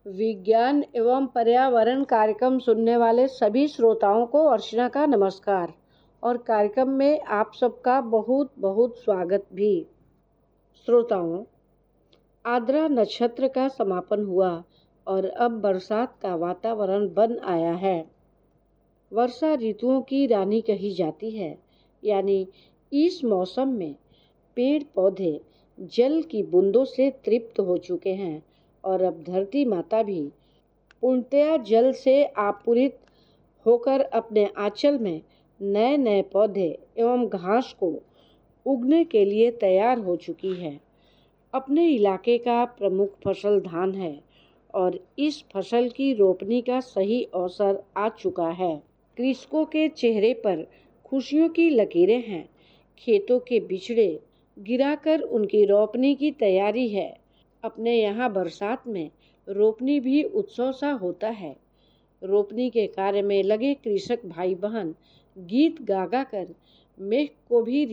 विज्ञान एवं पर्यावरण कार्यक्रम सुनने वाले सभी श्रोताओं को अर्चना का नमस्कार और कार्यक्रम में आप सबका बहुत बहुत स्वागत भी। श्रोताओं, आद्रा नक्षत्र का समापन हुआ और अब बरसात का वातावरण बन आया है। वर्षा ऋतुओं की रानी कही जाती है, यानी इस मौसम में पेड़ पौधे जल की बूंदों से तृप्त हो चुके हैं और अब धरती माता भी पूर्णतया जल से आपूरित होकर अपने आंचल में नए नए पौधे एवं घास को उगने के लिए तैयार हो चुकी है। अपने इलाके का प्रमुख फसल धान है और इस फसल की रोपनी का सही अवसर आ चुका है। कृषकों के चेहरे पर खुशियों की लकीरें हैं। खेतों के बिचड़े गिराकर उनकी रोपनी की तैयारी है। अपने यहाँ बरसात में रोपनी भी उत्सव सा होता है। रोपनी के कार्य में लगे कृषक भाई बहन गीत गा गा कर मेघ को भी